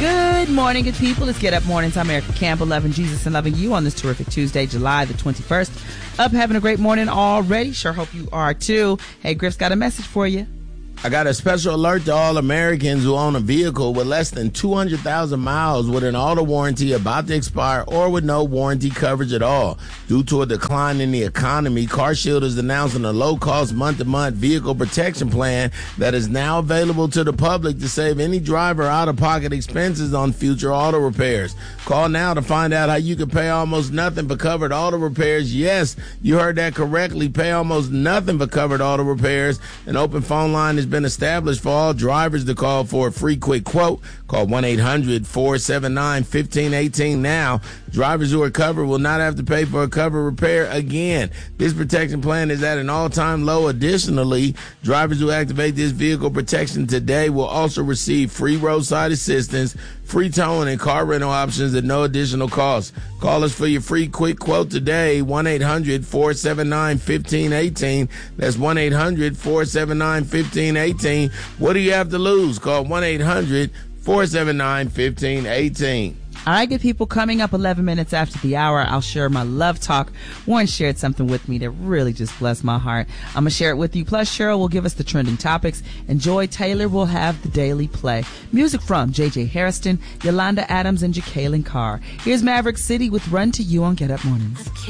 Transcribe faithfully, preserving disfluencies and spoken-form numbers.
Good morning, good people. Let's get up mornings. I'm Erica Campbell, loving Jesus and loving you on this terrific Tuesday, July the twenty-first. Up having a great morning already. Sure hope you are too. Hey, Griff's got a message for you. I got a special alert to all Americans who own a vehicle with less than two hundred thousand miles with an auto warranty about to expire or with no warranty coverage at all. Due to a decline in the economy, CarShield is announcing a low-cost month-to-month vehicle protection plan that is now available to the public to save any driver out-of-pocket expenses on future auto repairs. Call now to find out how you can pay almost nothing for covered auto repairs. Yes, you heard that correctly. Pay almost nothing for covered auto repairs. An open phone line is been established for all drivers to call for a free quick quote. Call one eight hundred four seven nine one five one eight now. Drivers who are covered will not have to pay for a covered repair again. This protection plan is at an all-time low. Additionally, drivers who activate this vehicle protection today will also receive free roadside assistance, free towing, and car rental options at no additional cost. Call us for your free quick quote today, one eight hundred four seven nine one five one eight. That's one eight hundred four seven nine one five one eight. What do you have to lose? Call one eight hundred four seven nine one five one eight. All right, good people, coming up eleven minutes after the hour, I'll share my love talk. Warren shared something with me that really just blessed my heart. I'm going to share it with you. Plus, Cheryl will give us the trending topics, and Joy Taylor will have the daily play. Music from J J Harrison, Yolanda Adams, and Jacqueline Carr. Here's Maverick City with Run to You on Get Up Mornings.